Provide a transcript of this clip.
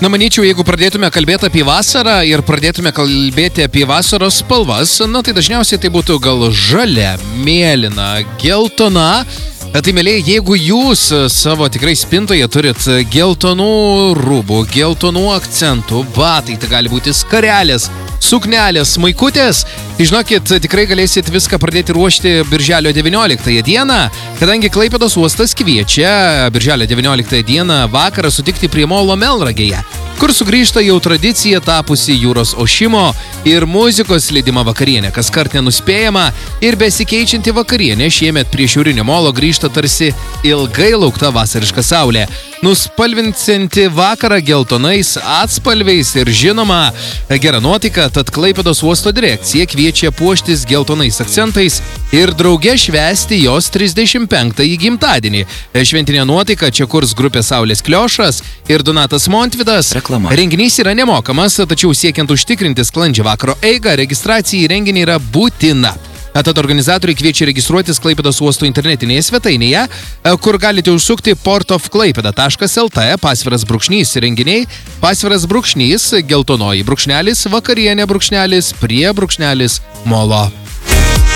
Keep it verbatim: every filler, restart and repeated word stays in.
Na, manyčiau, jeigu pradėtume kalbėti apie vasarą ir pradėtume kalbėti apie vasaros spalvas, na, tai dažniausiai tai būtų gal žalia, mėlyna, geltona. Tai, mėlyje, jeigu jūs savo tikrai spintoje turit geltonų rūbų, geltonų akcentų, batai, tai gali būti skarelės, suknelės, maikutės, tai žinokit, tikrai galėsit viską pradėti ruošti birželio devynioliktąją dieną, kadangi Klaipėdos uostas kviečia birželio devynioliktąją dieną vakarą sutikti prie molo Melnragėje, kur sugrįžta jau tradicija tapusi jūros ošimo ir muzikos leidimo vakarienė, kaskart nenuspėjama ir besikeičianti vakarienė šiemet prie šiaurinio molo grįžta tarsi ilgai laukta vasariška saulė, nuspalvinsianti vakarą geltonais atspalviais ir žinoma gera nuotaika, tad Klaipėdos uosto direkcija kviečia puoštis geltonais akcentais ir drauge švęsti jos trisdešimt penktąjį gimtadienį. Šventinė nuotaika čia kurs grupė Saulės Kliošas ir Donatas Montvydas. Reklama. Renginys yra nemokamas, tačiau siekiant užtikrinti sklandžią vakaro eigą, registracija į renginį yra būtina. Tad organizatoriai kviečia registruotis Klaipėdos uosto internetinėje svetainėje, kur galite užsukti portofklaipėda taškas lt, pasviras brūkšnys renginiai, pasviras brūkšnys, geltonoji brūkšnelis, vakarienė brūkšnelis, prie brūkšnelis molo.